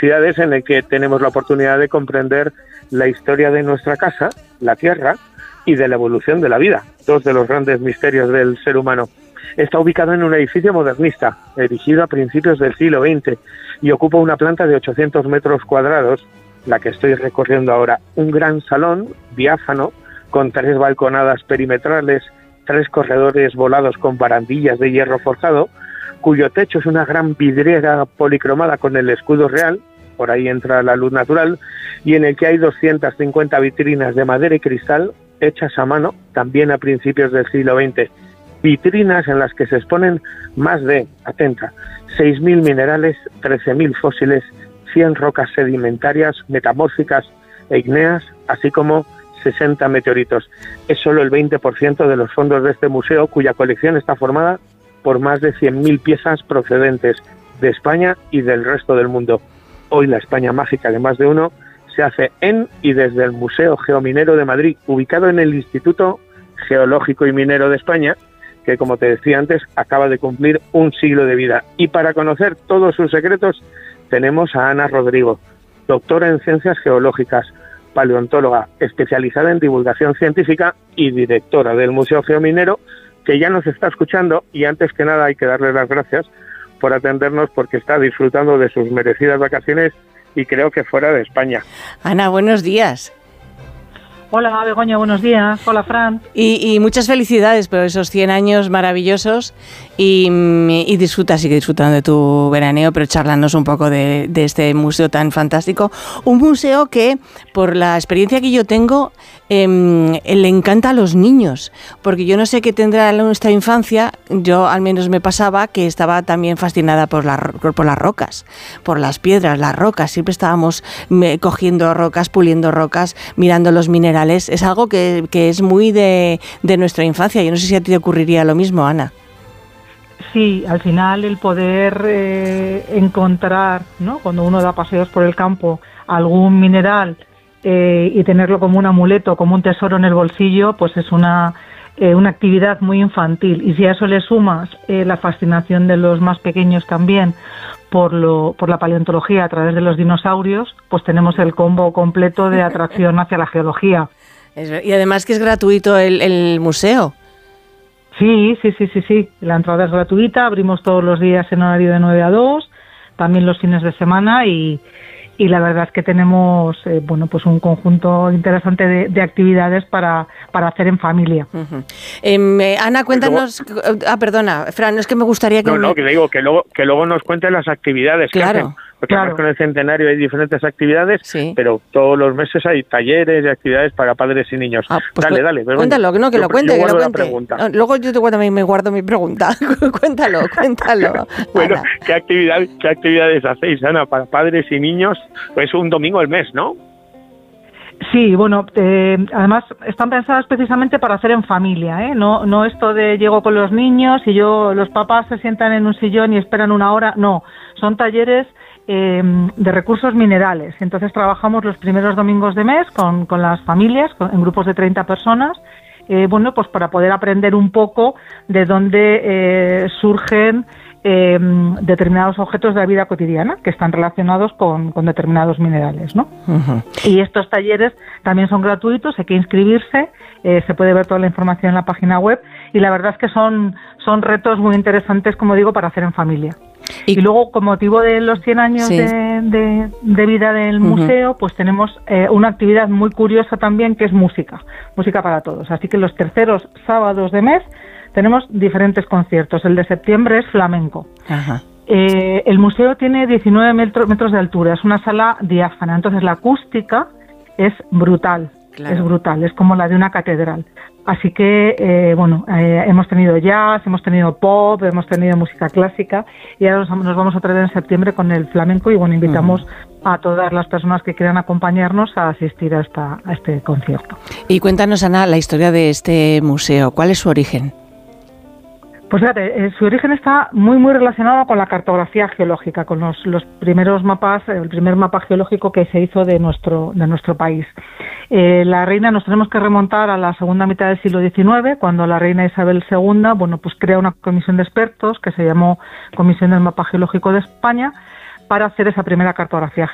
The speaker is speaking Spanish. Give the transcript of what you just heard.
curiosidades en el que tenemos la oportunidad de comprender la historia de nuestra casa, la Tierra, y de la evolución de la vida, dos de los grandes misterios del ser humano. Está ubicado en un edificio modernista, erigido a principios del siglo XX, y ocupa una planta de 800 metros cuadrados, la que estoy recorriendo ahora. Un gran salón diáfano, con 3 balconadas perimetrales, 3 corredores volados con barandillas de hierro forjado, cuyo techo es una gran vidriera policromada con el escudo real, por ahí entra la luz natural, y en el que hay 250 vitrinas de madera y cristal hechas a mano, también a principios del siglo XX. Vitrinas en las que se exponen más de, atenta, 6.000 minerales, 13.000 fósiles, 100 rocas sedimentarias, metamórficas e ígneas, así como 60 meteoritos. Es solo el 20% de los fondos de este museo, cuya colección está formada por más de 100.000 piezas procedentes de España y del resto del mundo. Hoy la España mágica de más de uno se hace en y desde el Museo Geominero de Madrid, ubicado en el Instituto Geológico y Minero de España, que, como te decía antes, acaba de cumplir un siglo de vida. Y para conocer todos sus secretos tenemos a Ana Rodrigo, doctora en Ciencias Geológicas, paleontóloga, especializada en divulgación científica y directora del Museo Geominero, que ya nos está escuchando, y antes que nada hay que darle las gracias por atendernos, porque está disfrutando de sus merecidas vacaciones y creo que fuera de España. Ana, buenos días. Hola Begoña, buenos días. Hola Fran. Y muchas felicidades por esos 100 años maravillosos y sigue disfrutando de tu veraneo, pero charlanos un poco de este museo tan fantástico. Un museo que, por la experiencia que yo tengo, le encanta a los niños, porque yo no sé qué tendrá nuestra infancia. Yo al menos me pasaba que estaba también fascinada por las rocas, por las piedras, las rocas. Siempre estábamos cogiendo rocas, puliendo rocas, mirando los minerales. Es algo que es muy de nuestra infancia. Yo no sé si a ti te ocurriría lo mismo, Ana. Sí, al final el poder encontrar, ¿no?, cuando uno da paseos por el campo, algún mineral y tenerlo como un amuleto, como un tesoro en el bolsillo, pues es una actividad muy infantil. Y si a eso le sumas la fascinación de los más pequeños también por la paleontología a través de los dinosaurios, pues tenemos el combo completo de atracción hacia la geología. Y además que es gratuito el museo. Sí. La entrada es gratuita, abrimos todos los días en horario de 9 a 2, también los fines de semana, y la verdad es que tenemos pues un conjunto interesante de actividades para hacer en familia. Uh-huh. Ana, cuéntanos... perdona, Fran, es que me gustaría que... que digo que luego nos cuenten las actividades que hacen. Porque además con el centenario hay diferentes actividades, sí, pero todos los meses hay talleres y actividades para padres y niños. Pues dale. Cuéntalo, que lo cuente. No, luego yo me guardo mi pregunta. Cuéntalo. Bueno, ¿qué actividades hacéis, Ana, para padres y niños? Pues un domingo al mes, ¿no? Sí, bueno, además están pensadas precisamente para hacer en familia, ¿eh? No esto de llego con los niños y los papás se sientan en un sillón y esperan una hora. No, son talleres de recursos minerales. Entonces trabajamos los primeros domingos de mes con las familias, en grupos de 30 personas, pues para poder aprender un poco de dónde surgen determinados objetos de la vida cotidiana que están relacionados con determinados minerales, ¿no? Uh-huh. Y estos talleres también son gratuitos, hay que inscribirse, se puede ver toda la información en la página web, y la verdad es que son retos muy interesantes, como digo, para hacer en familia. Y luego, con motivo de los 100 años de vida del museo, pues tenemos una actividad muy curiosa también, que es música para todos. Así que los terceros sábados de mes tenemos diferentes conciertos. El de septiembre es flamenco. Ajá. El museo tiene 19 metros de altura, es una sala diáfana, entonces la acústica es brutal. Claro. Es brutal, es como la de una catedral. Así que, hemos tenido jazz, hemos tenido pop, hemos tenido música clásica, y ahora nos vamos a traer en septiembre con el flamenco, y invitamos a todas las personas que quieran acompañarnos a asistir a este concierto. Y cuéntanos, Ana, la historia de este museo. ¿Cuál es su origen? Pues fíjate, su origen está muy muy relacionado con la cartografía geológica, con los primeros mapas, el primer mapa geológico que se hizo de nuestro país. La reina, nos tenemos que remontar a la segunda mitad del siglo XIX, cuando la reina Isabel II, pues crea una comisión de expertos que se llamó Comisión del Mapa Geológico de España, para hacer esa primera cartografía